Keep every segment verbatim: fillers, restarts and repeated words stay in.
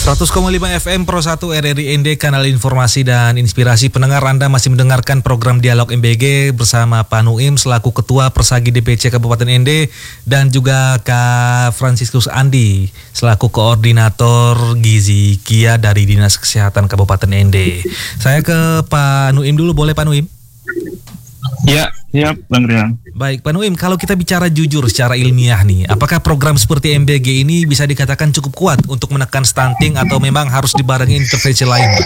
seratus koma lima F M Pro satu R R I N D, kanal informasi dan inspirasi. Pendengar, Anda masih mendengarkan program Dialog M B G bersama Pak Nuim selaku Ketua Persagi D P C Kabupaten N D dan juga Kak Franciscus Andi selaku Koordinator Gizi Kia dari Dinas Kesehatan Kabupaten N D. Saya ke Pak Nuim dulu, boleh Pak Nuim? Ya, ya Bang Rian. Baik Pak Nuim, kalau kita bicara jujur secara ilmiah nih, apakah program seperti M B G ini bisa dikatakan cukup kuat untuk menekan stunting atau memang harus dibarengi intervensi lain, Pak?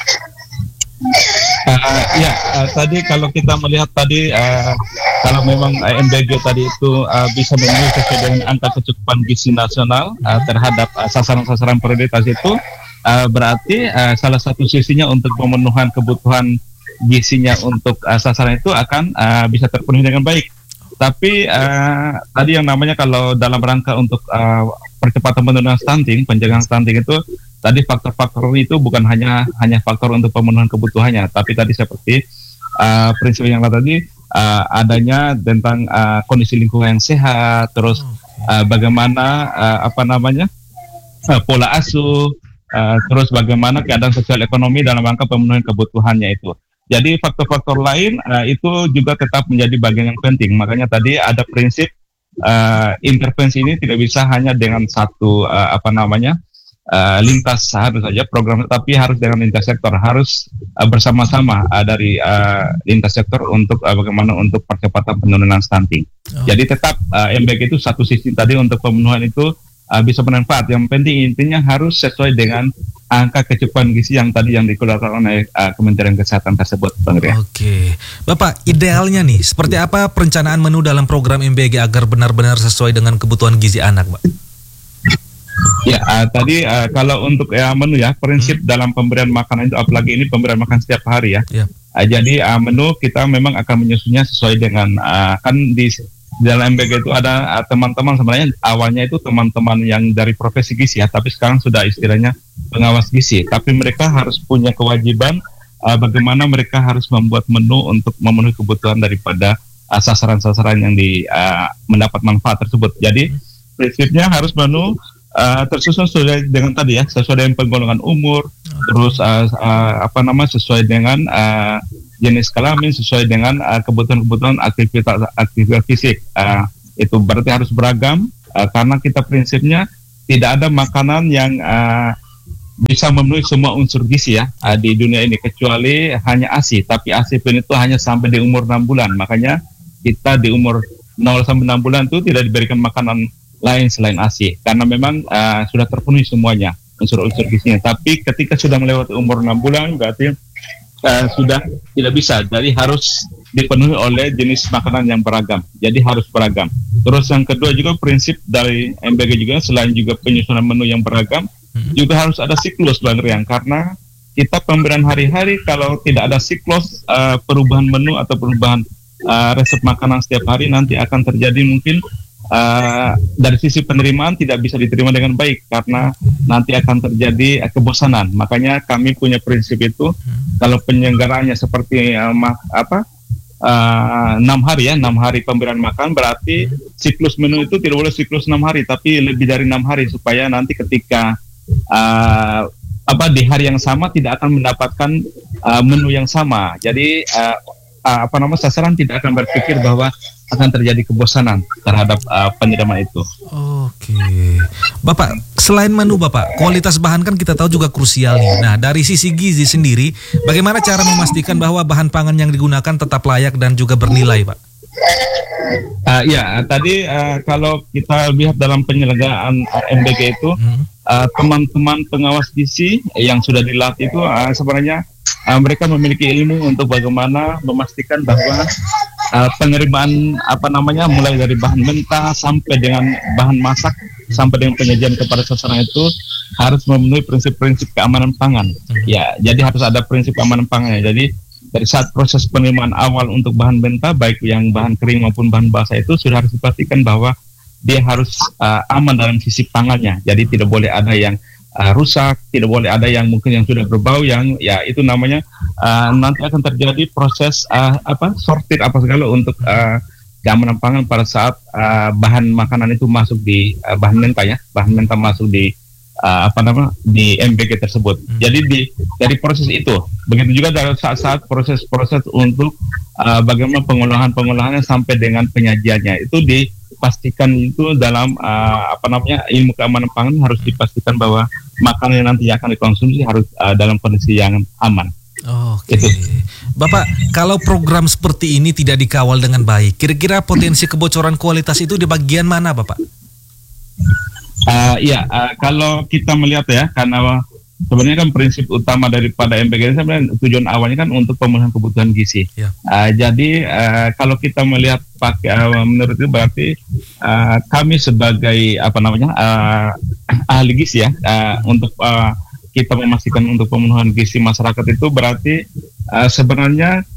Uh, ya, uh, tadi kalau kita melihat tadi, uh, kalau memang uh, M B G tadi itu uh, bisa memenuhi sesuai dengan angka kecukupan gizi nasional uh, terhadap uh, sasaran-sasaran prioritas itu, uh, berarti uh, salah satu sisinya untuk pemenuhan kebutuhan gizinya untuk uh, sasaran itu akan uh, bisa terpenuhi dengan baik. Tapi uh, tadi yang namanya kalau dalam rangka untuk uh, percepatan penurunan stunting, pencegahan stunting itu tadi faktor-faktor itu bukan hanya hanya faktor untuk pemenuhan kebutuhannya, tapi tadi seperti uh, prinsip yang tadi uh, adanya tentang uh, kondisi lingkungan yang sehat, terus uh, bagaimana uh, apa namanya uh, pola asuh, uh, terus bagaimana keadaan sosial ekonomi dalam rangka pemenuhan kebutuhannya itu. Jadi faktor-faktor lain uh, itu juga tetap menjadi bagian yang penting. Makanya tadi ada prinsip uh, intervensi ini tidak bisa hanya dengan satu uh, apa namanya uh, lintas harus saja program, tapi harus dengan lintas sektor, harus uh, bersama-sama uh, dari uh, lintas sektor untuk uh, bagaimana untuk percepatan penurunan stunting. Oh. Jadi tetap uh, M B G itu satu sisi tadi untuk pemenuhan itu uh, bisa bermanfaat. Yang penting intinya harus sesuai dengan angka kecukupan gizi yang tadi yang dikeluarkan oleh uh, Kementerian Kesehatan tersebut, Bang Ria. Oke, Bapak, idealnya nih seperti apa perencanaan menu dalam program M B G agar benar-benar sesuai dengan kebutuhan gizi anak, Pak? Ya, uh, tadi uh, kalau untuk ya, menu ya, prinsip hmm. dalam pemberian makanan itu, apalagi ini pemberian makan setiap hari ya. Yeah. Uh, jadi uh, menu kita memang akan menyusunnya sesuai dengan uh, kan di dalam M B G itu ada uh, teman-teman sebenarnya awalnya itu teman-teman yang dari profesi gizi ya, tapi sekarang sudah istilahnya pengawas gizi. Tapi mereka harus punya kewajiban uh, bagaimana mereka harus membuat menu untuk memenuhi kebutuhan daripada uh, sasaran-sasaran yang di uh, mendapat manfaat tersebut. Jadi prinsipnya harus menu uh, tersusun sesuai dengan tadi ya, sesuai dengan penggolongan umur, terus uh, uh, apa nama sesuai dengan uh, jenis kelamin, sesuai dengan uh, kebutuhan-kebutuhan aktivitas aktivitas fisik. Uh, itu berarti harus beragam uh, karena kita prinsipnya tidak ada makanan yang uh, bisa memenuhi semua unsur gizi ya uh, di dunia ini kecuali hanya A S I. Tapi A S I pun itu hanya sampai di umur enam bulan. Makanya kita di umur nol sampai enam bulan itu tidak diberikan makanan lain selain A S I karena memang uh, sudah terpenuhi semuanya unsur-unsur gizinya. Tapi ketika sudah melewati umur enam bulan berarti Uh, sudah tidak bisa, jadi harus dipenuhi oleh jenis makanan yang beragam, jadi harus beragam. Terus yang kedua juga prinsip dari M B G juga selain juga penyusunan menu yang beragam, hmm. juga harus ada siklus, Bang Rian, karena kita pemberian hari-hari kalau tidak ada siklus uh, perubahan menu atau perubahan uh, resep makanan setiap hari nanti akan terjadi mungkin Uh, dari sisi penerimaan tidak bisa diterima dengan baik karena nanti akan terjadi uh, kebosanan. Makanya kami punya prinsip itu hmm. kalau penyelenggaraannya seperti uh, ma- apa uh, enam hari ya enam hari pemberian makan berarti hmm. siklus menu itu tidak boleh siklus enam hari tapi lebih dari enam hari supaya nanti ketika uh, apa di hari yang sama tidak akan mendapatkan uh, menu yang sama. Jadi uh, uh, apa namanya sasaran tidak akan berpikir bahwa akan terjadi kebosanan terhadap uh, penyiraman itu. Oke, Bapak, selain menu Bapak, kualitas bahan kan kita tahu juga krusial nih. Nah, dari sisi gizi sendiri, bagaimana cara memastikan bahwa bahan pangan yang digunakan tetap layak dan juga bernilai, Pak? Uh, ya, tadi uh, kalau kita lihat dalam penyelenggaraan uh, M B G itu, hmm. uh, teman-teman pengawas gizi yang sudah dilatih itu uh, sebenarnya uh, mereka memiliki ilmu untuk bagaimana memastikan bahwa Uh, penerimaan apa namanya mulai dari bahan mentah sampai dengan bahan masak sampai dengan penyajian kepada sasaran itu harus memenuhi prinsip-prinsip keamanan pangan. Hmm. Ya, jadi harus ada prinsip keamanan pangan. Jadi dari saat proses penerimaan awal untuk bahan mentah baik yang bahan kering maupun bahan basah itu sudah harus dipastikan bahwa dia harus uh, aman dalam sisi pangannya. Jadi tidak boleh ada yang Uh, rusak, tidak boleh ada yang mungkin yang sudah berbau yang ya itu namanya uh, nanti akan terjadi proses uh, apa sortir apa segala untuk uh, keamanan pangan pada saat uh, bahan makanan itu masuk di uh, bahan mentah ya bahan mentah masuk di uh, apa nama di M B G tersebut. Hmm. Jadi di dari proses itu, begitu juga dari saat-saat proses-proses untuk uh, bagaimana pengolahan-pengolahannya sampai dengan penyajiannya itu dipastikan itu dalam uh, apa namanya ilmu keamanan pangan harus dipastikan bahwa makanan yang nanti akan dikonsumsi harus uh, dalam kondisi yang aman. Oke, okay. Bapak, kalau program seperti ini tidak dikawal dengan baik, kira-kira potensi kebocoran kualitas itu di bagian mana, Bapak? Uh, iya, uh, kalau kita melihat ya, karena sebenarnya kan prinsip utama daripada M B G ini sebenarnya tujuan awalnya kan untuk pemenuhan kebutuhan gizi. Ya. Uh, jadi uh, kalau kita melihat pakai uh, menurut itu berarti uh, kami sebagai apa namanya uh, ahli gizi ya uh, untuk uh, kita memastikan untuk pemenuhan gizi masyarakat itu berarti uh, sebenarnya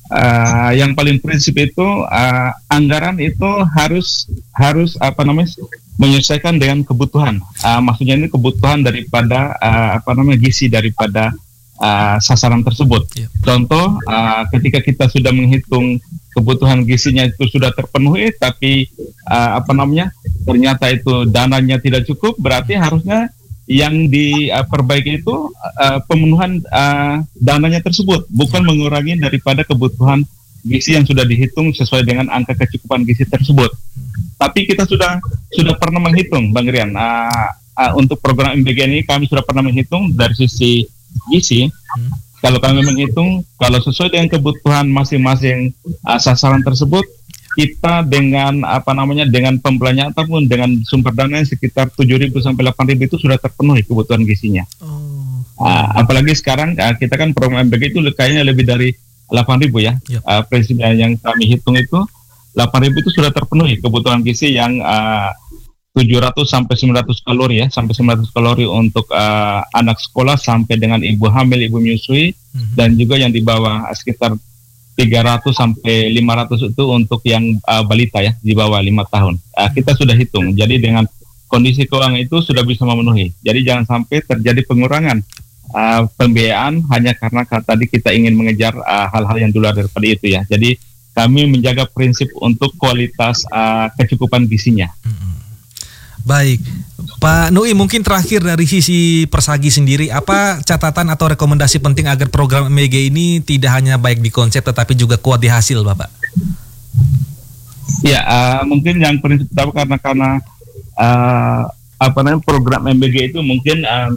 uh, yang paling prinsip itu uh, anggaran itu harus harus apa namanya menyesuaikan dengan kebutuhan. Uh, maksudnya ini kebutuhan daripada uh, apa namanya gizi daripada uh, sasaran tersebut. Yeah. Contoh uh, ketika kita sudah menghitung kebutuhan gizinya itu sudah terpenuhi, tapi uh, apa namanya ternyata itu dananya tidak cukup, berarti harusnya yang diperbaiki itu uh, pemenuhan uh, dananya tersebut, bukan mengurangi daripada kebutuhan gizi yang sudah dihitung sesuai dengan angka kecukupan gizi tersebut. Tapi kita sudah sudah pernah menghitung, Bang Rian, uh, uh, untuk program M B G ini kami sudah pernah menghitung dari sisi gizi. Hmm. Kalau kami menghitung, kalau sesuai dengan kebutuhan masing-masing uh, sasaran tersebut, kita dengan apa namanya dengan pembelanjaan ataupun dengan sumber dana yang sekitar tujuh ribu sampai delapan ribu itu sudah terpenuhi kebutuhan gizinya. Oh. Uh, apalagi sekarang uh, kita kan program M B G itu kayaknya lebih dari delapan ribu ya. Yep. Uh, prinsipnya yang kami hitung itu delapan ribu itu sudah terpenuhi kebutuhan gizi yang uh, tujuh ratus sampai sembilan ratus kalori ya, sampai sembilan ratus kalori untuk uh, anak sekolah sampai dengan ibu hamil, ibu menyusui, mm-hmm. dan juga yang di bawah uh, sekitar tiga ratus sampai lima ratus itu untuk yang uh, balita ya, di bawah lima tahun. Uh, kita sudah hitung. Jadi dengan kondisi keuangan itu sudah bisa memenuhi. Jadi jangan sampai terjadi pengurangan uh, pembiayaan hanya karena tadi kita ingin mengejar uh, hal-hal yang di luar daripada itu ya. Jadi kami menjaga prinsip untuk kualitas uh, kecukupan gizinya. Hmm. Baik, Pak Nui, mungkin terakhir dari sisi Persagi sendiri, apa catatan atau rekomendasi penting agar program M B G ini tidak hanya baik di konsep tetapi juga kuat di hasil, Bapak? Ya, uh, mungkin yang prinsip utama karena karena uh, apa namanya program M B G itu mungkin uh,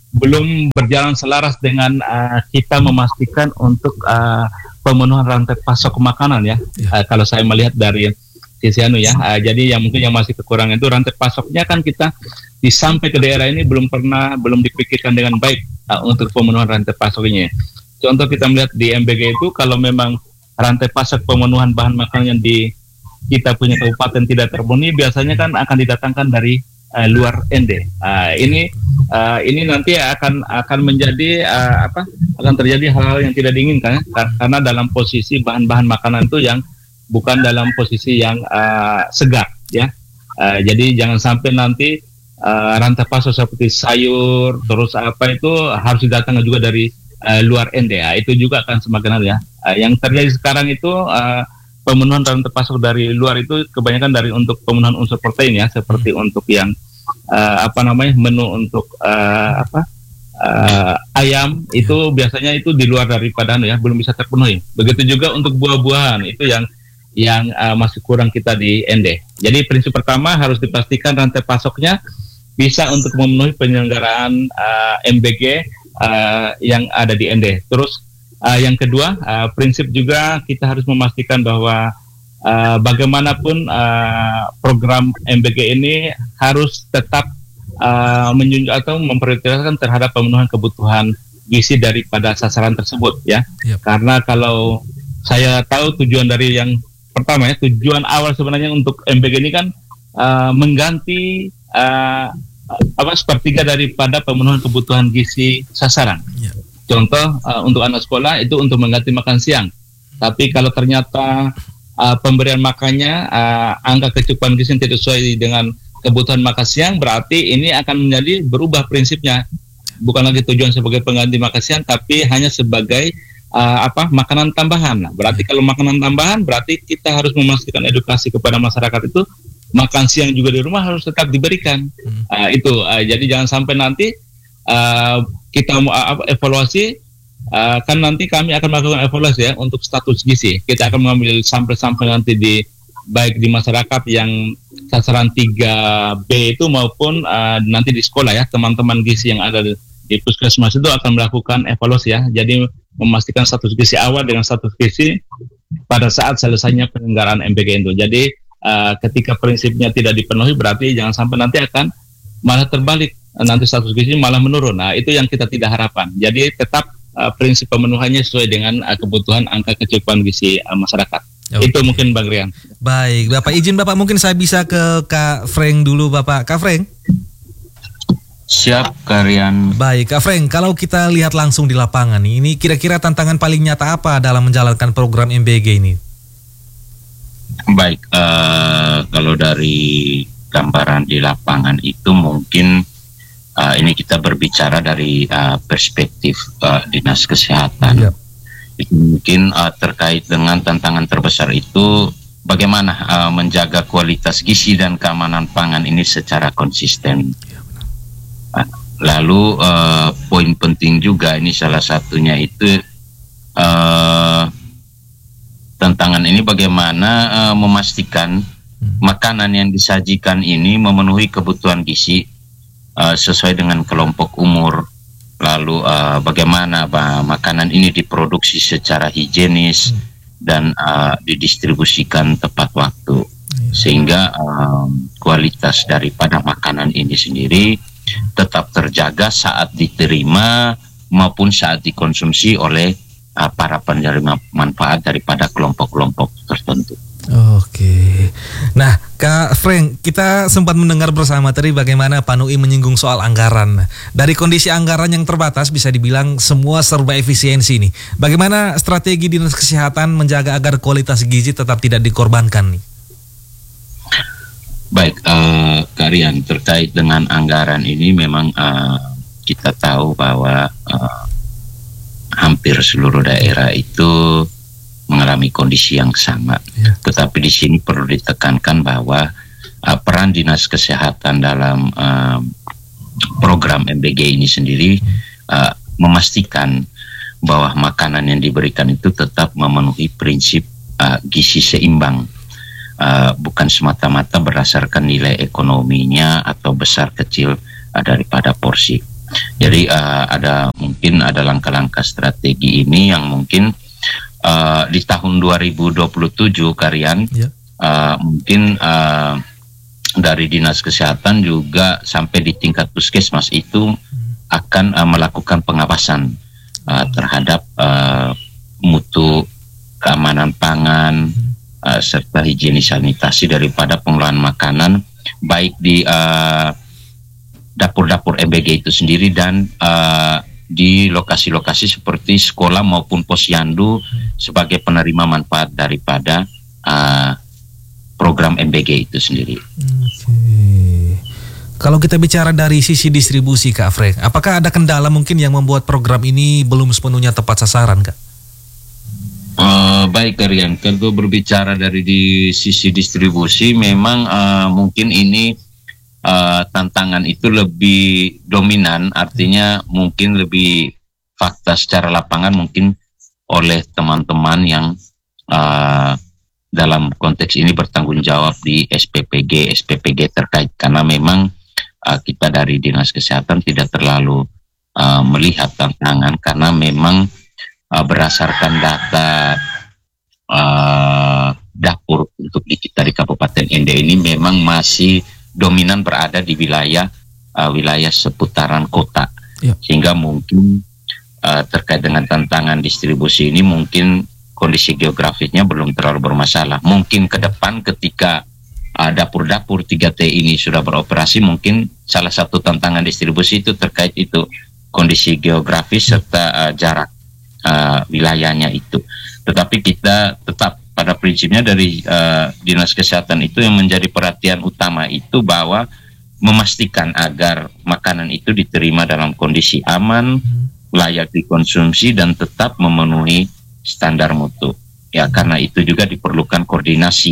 belum berjalan selaras dengan uh, kita memastikan untuk uh, pemenuhan rantai pasok makanan ya. ya. Uh, kalau saya melihat dari sisi anu ya, uh, jadi yang mungkin yang masih kekurangan itu rantai pasoknya kan kita di sampai ke daerah ini belum pernah belum dipikirkan dengan baik uh, untuk pemenuhan rantai pasoknya. Contoh kita melihat di M B G itu kalau memang rantai pasok pemenuhan bahan makanan yang di kita punya kabupaten tidak terpenuhi, biasanya kan akan didatangkan dari uh, luar N D. Uh, ini uh, ini nanti akan akan menjadi uh, apa? akan terjadi hal-hal yang tidak diinginkan ya? Karena dalam posisi bahan-bahan makanan itu yang bukan dalam posisi yang uh, segar ya. Uh, jadi jangan sampai nanti uh, rantai pasok seperti sayur terus apa itu harus didatangkan juga dari uh, luar N D. Uh, itu juga akan semakin ada ya. Uh, yang terjadi sekarang itu uh, pemenuhan rantai pasok dari luar itu kebanyakan dari untuk pemenuhan unsur protein ya, seperti hmm. untuk yang uh, apa namanya menu untuk uh, apa uh, ayam itu biasanya itu di luar daripada ya, belum bisa terpenuhi. Begitu juga untuk buah-buahan itu yang yang uh, masih kurang kita di N D. Jadi prinsip pertama harus dipastikan rantai pasoknya bisa untuk memenuhi penyelenggaraan uh, M B G uh, yang ada di N D. Terus uh, yang kedua uh, prinsip juga kita harus memastikan bahwa uh, bagaimanapun uh, program M B G ini harus tetap uh, menjunjung atau memprioritaskan terhadap pemenuhan kebutuhan gizi daripada sasaran tersebut ya. Yep. Karena kalau saya tahu tujuan dari yang pertama ya, tujuan awal sebenarnya untuk M B G ini kan uh, mengganti uh, apa sepertiga daripada pemenuhan kebutuhan gizi sasaran. Yeah. Contoh uh, untuk anak sekolah itu untuk mengganti makan siang. Tapi kalau ternyata uh, pemberian makannya uh, angka kecukupan gizi tidak sesuai dengan kebutuhan makan siang, berarti ini akan menjadi berubah prinsipnya. Bukan lagi tujuan sebagai pengganti makan siang, tapi hanya sebagai Uh, apa makanan tambahan. Nah, berarti kalau makanan tambahan berarti kita harus memastikan edukasi kepada masyarakat itu makan siang juga di rumah harus tetap diberikan. Hmm. Uh, itu uh, jadi jangan sampai nanti uh, kita mau uh, evaluasi, uh, kan nanti kami akan melakukan evaluasi ya untuk status gizi. Kita akan mengambil sampel-sampel nanti di baik di masyarakat yang sasaran tiga B itu maupun uh, nanti di sekolah ya, teman-teman gizi yang ada di, di puskesmas itu akan melakukan evaluasi ya. Jadi memastikan status gizi awal dengan status gizi pada saat selesainya penyelenggaraan M B G itu. Jadi uh, ketika prinsipnya tidak dipenuhi berarti jangan sampai nanti akan malah terbalik, nanti status gizi malah menurun. Nah itu yang kita tidak harapkan. Jadi tetap uh, prinsip pemenuhannya sesuai dengan uh, kebutuhan angka kecukupan gizi uh, masyarakat. Okay. Itu mungkin Bang Rian. Baik, Bapak izin Bapak mungkin saya bisa ke Kak Frank dulu Bapak. Kak Frank. Siap, Karian. Baik, Kak Frank, kalau kita lihat langsung di lapangan nih, ini kira-kira tantangan paling nyata apa dalam menjalankan program M B G ini? Baik, uh, kalau dari gambaran di lapangan itu mungkin uh, ini kita berbicara dari uh, perspektif uh, Dinas Kesehatan. Yep. Itu mungkin uh, terkait dengan tantangan terbesar itu bagaimana uh, menjaga kualitas gizi dan keamanan pangan ini secara konsisten. Lalu uh, poin penting juga ini salah satunya itu uh, tantangan ini bagaimana uh, memastikan makanan yang disajikan ini memenuhi kebutuhan gizi uh, sesuai dengan kelompok umur. Lalu uh, bagaimana bah, makanan ini diproduksi secara higienis dan uh, didistribusikan tepat waktu sehingga um, kualitas daripada makanan ini sendiri tetap terjaga saat diterima maupun saat dikonsumsi oleh uh, para penerima manfaat daripada kelompok-kelompok tertentu. Oke. Nah, Kak Frank, kita sempat mendengar bersama tadi bagaimana Pak Nuim menyinggung soal anggaran. Dari kondisi anggaran yang terbatas bisa dibilang semua serba efisiensi nih. Bagaimana strategi Dinas Kesehatan menjaga agar kualitas gizi tetap tidak dikorbankan nih? Baik, uh, Karian, terkait dengan anggaran ini memang uh, kita tahu bahwa uh, hampir seluruh daerah itu mengalami kondisi yang sama. Ya. Tetapi di sini perlu ditekankan bahwa uh, peran Dinas Kesehatan dalam uh, program M B G ini sendiri uh, memastikan bahwa makanan yang diberikan itu tetap memenuhi prinsip uh, gizi seimbang. Uh, bukan semata-mata berdasarkan nilai ekonominya atau besar kecil uh, daripada porsi. Jadi uh, ada mungkin ada langkah-langkah strategi ini yang mungkin uh, di tahun dua ribu dua puluh tujuh Karian yeah. uh, mungkin uh, dari Dinas Kesehatan juga sampai di tingkat puskesmas itu akan uh, melakukan pengawasan uh, terhadap uh, mutu keamanan pangan Uh, serta higienis sanitasi daripada pengelolaan makanan baik di uh, dapur-dapur M B G itu sendiri dan uh, di lokasi-lokasi seperti sekolah maupun posyandu sebagai penerima manfaat daripada uh, program M B G itu sendiri. Okay. Kalau kita bicara dari sisi distribusi Kak Frank, apakah ada kendala mungkin yang membuat program ini belum sepenuhnya tepat sasaran Kak? Uh, baik Karian, kalau berbicara dari di sisi distribusi memang uh, mungkin ini uh, tantangan itu lebih dominan, artinya mungkin lebih fakta secara lapangan mungkin oleh teman-teman yang uh, dalam konteks ini bertanggung jawab di S P P G, S P P G terkait, karena memang uh, kita dari Dinas Kesehatan tidak terlalu uh, melihat tantangan karena memang Uh, berdasarkan data uh, dapur untuk di kita di Kabupaten Ende ini memang masih dominan berada di wilayah uh, wilayah seputaran kota, ya. Sehingga mungkin uh, terkait dengan tantangan distribusi ini mungkin kondisi geografisnya belum terlalu bermasalah. Mungkin ke depan ketika uh, dapur-dapur tiga T ini sudah beroperasi, mungkin salah satu tantangan distribusi itu terkait itu kondisi geografis serta uh, jarak Uh, wilayahnya itu. Tetapi kita tetap pada prinsipnya dari uh, Dinas Kesehatan itu yang menjadi perhatian utama itu bahwa memastikan agar makanan itu diterima dalam kondisi aman, layak dikonsumsi dan tetap memenuhi standar mutu. Ya, karena itu juga diperlukan koordinasi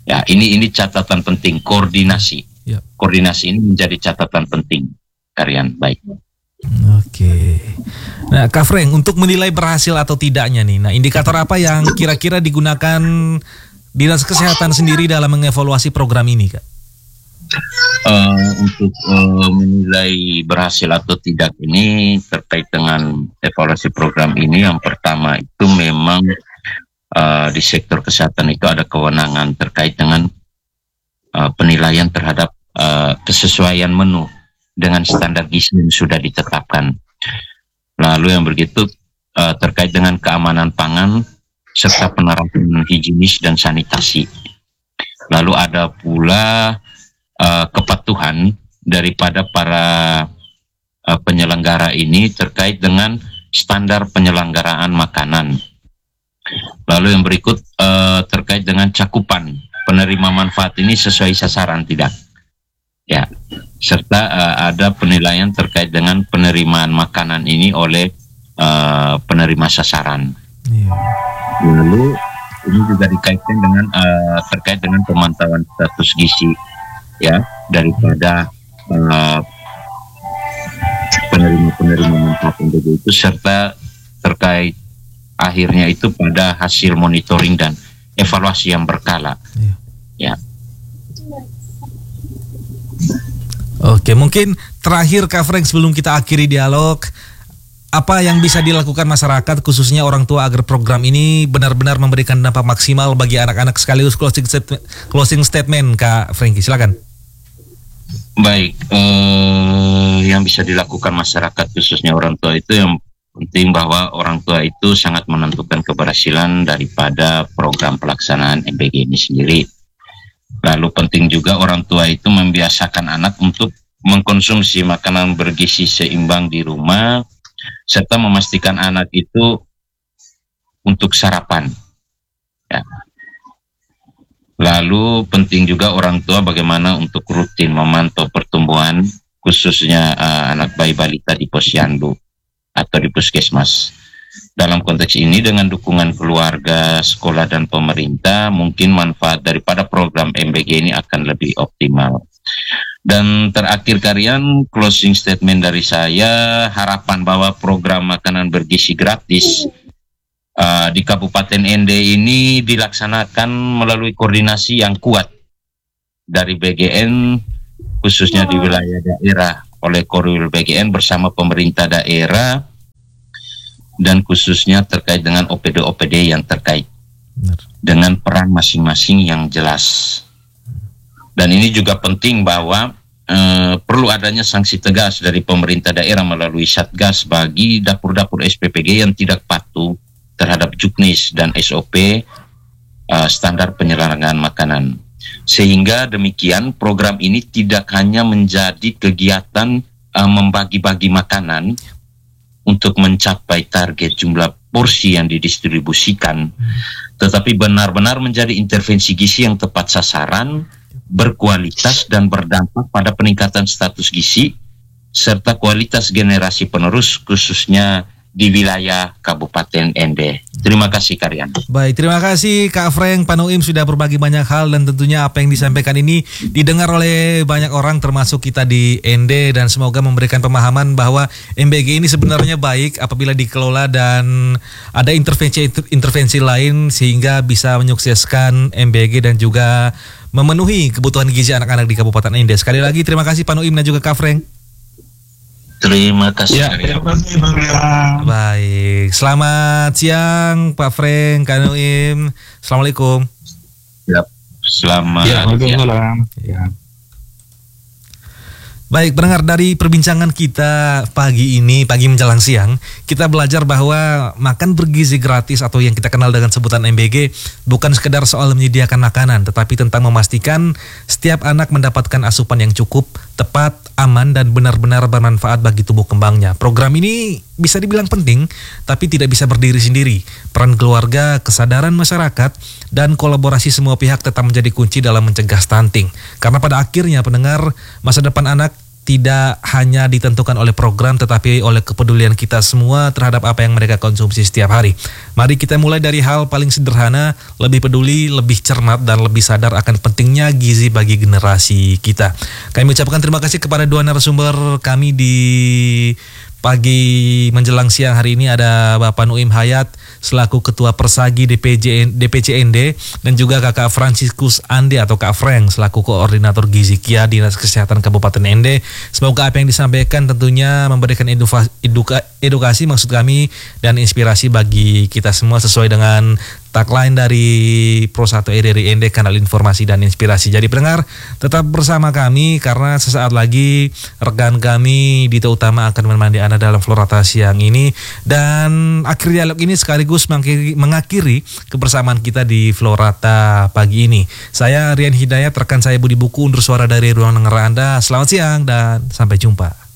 Ya, ini ini catatan penting, koordinasi. Ya. Koordinasi ini menjadi catatan penting, Karian. Baik. Oke. Nah, Kak Frank, untuk menilai berhasil atau tidaknya nih, nah indikator apa yang kira-kira digunakan Dinas Kesehatan sendiri dalam mengevaluasi program ini, Kak? Uh, untuk uh, menilai berhasil atau tidak ini terkait dengan evaluasi program ini, yang pertama itu memang uh, di sektor kesehatan itu ada kewenangan terkait dengan uh, penilaian terhadap uh, kesesuaian menu dengan standar gizi yang sudah ditetapkan. Lalu yang begitu uh, terkait dengan keamanan pangan serta penerapan higienis dan sanitasi. Lalu ada pula uh, kepatuhan daripada para uh, penyelenggara ini terkait dengan standar penyelenggaraan makanan. Lalu yang berikut uh, terkait dengan cakupan penerima manfaat ini sesuai sasaran tidak. Ya, serta uh, ada penilaian terkait dengan penerimaan makanan ini oleh uh, penerima sasaran. Yeah. Lalu ini juga dikaitkan dengan uh, terkait dengan pemantauan status gizi, ya, daripada uh, penerima-penerima manfaat itu, serta terkait akhirnya itu pada hasil monitoring dan evaluasi yang berkala. Yeah. Ya. Oke, mungkin terakhir Kak Frank sebelum kita akhiri dialog, apa yang bisa dilakukan masyarakat khususnya orang tua agar program ini benar-benar memberikan dampak maksimal bagi anak-anak, sekaligus closing statement, closing statement Kak Franky, silakan. Baik, eh, yang bisa dilakukan masyarakat khususnya orang tua itu yang penting bahwa orang tua itu sangat menentukan keberhasilan daripada program pelaksanaan M B G ini sendiri. Lalu penting juga orang tua itu membiasakan anak untuk mengkonsumsi makanan bergizi seimbang di rumah, serta memastikan anak itu untuk sarapan. Ya. Lalu penting juga orang tua bagaimana untuk rutin memantau pertumbuhan khususnya uh, anak bayi balita di posyandu atau di puskesmas. Dalam konteks ini dengan dukungan keluarga, sekolah dan pemerintah, mungkin manfaat daripada program M B G ini akan lebih optimal. Dan terakhir Karian, closing statement dari saya, harapan bahwa program makanan bergizi gratis uh, di Kabupaten N D ini dilaksanakan melalui koordinasi yang kuat dari B G N khususnya di wilayah daerah oleh Korwil B G N bersama pemerintah daerah dan khususnya terkait dengan O P D O P D yang terkait. Benar. Dengan peran masing-masing yang jelas. Dan ini juga penting bahwa eh, perlu adanya sanksi tegas dari pemerintah daerah melalui Satgas bagi dapur-dapur S P P G yang tidak patuh terhadap juknis dan S O P eh, standar penyelenggaraan makanan. Sehingga demikian program ini tidak hanya menjadi kegiatan eh, membagi-bagi makanan untuk mencapai target jumlah porsi yang didistribusikan, tetapi benar-benar menjadi intervensi gizi yang tepat sasaran, berkualitas dan berdampak pada peningkatan status gizi serta kualitas generasi penerus khususnya di wilayah Kabupaten N D. Terima kasih Karian. Baik, terima kasih Kak Frank Panuim sudah berbagi banyak hal, dan tentunya apa yang disampaikan ini didengar oleh banyak orang termasuk kita di N D, dan semoga memberikan pemahaman bahwa M B G ini sebenarnya baik apabila dikelola dan ada intervensi-intervensi lain sehingga bisa menyukseskan M B G dan juga memenuhi kebutuhan gizi anak-anak di Kabupaten N D. Sekali lagi terima kasih Panuim dan juga Kak Frank. Terima kasih. Ya, terima kasih Bang Ria. Baik, selamat siang Pak Frank, Kak Nuim. Assalamualaikum. Ya, selamat. Ya, waalaikumsalam. Ya. Baik, pendengar, dari perbincangan kita pagi ini, pagi menjelang siang, kita belajar bahwa makan bergizi gratis atau yang kita kenal dengan sebutan M B G bukan sekedar soal menyediakan makanan, tetapi tentang memastikan setiap anak mendapatkan asupan yang cukup, tepat, aman, dan benar-benar bermanfaat bagi tubuh kembangnya. Program ini bisa dibilang penting, tapi tidak bisa berdiri sendiri. Peran keluarga, kesadaran masyarakat, dan kolaborasi semua pihak tetap menjadi kunci dalam mencegah stunting. Karena pada akhirnya pendengar, masa depan anak tidak hanya ditentukan oleh program tetapi oleh kepedulian kita semua terhadap apa yang mereka konsumsi setiap hari. Mari kita mulai dari hal paling sederhana, lebih peduli, lebih cermat dan lebih sadar akan pentingnya gizi bagi generasi kita. Kami ucapkan terima kasih kepada dua narasumber kami di pagi menjelang siang hari ini. Ada Bapak Nuim Hayat selaku Ketua Persagi D P C N D dan juga Kakak Franciscus Ande atau Kak Frank selaku Koordinator Gizi Kia Dinas Kesehatan Kabupaten N D. Semoga apa yang disampaikan tentunya memberikan eduka, eduka, edukasi maksud kami dan inspirasi bagi kita semua sesuai dengan tagline dari Pro satu R R I N D, Kanal Informasi dan Inspirasi. Jadi pendengar, tetap bersama kami karena sesaat lagi rekan kami Dito Utama akan menemani Anda dalam Florata siang ini. Dan akhir dialog ini sekaligus mengakhiri, mengakhiri kebersamaan kita di Florata pagi ini. Saya Rian Hidayat, rekan saya Budi Buku undur suara dari ruang dengar Anda. Selamat siang dan sampai jumpa.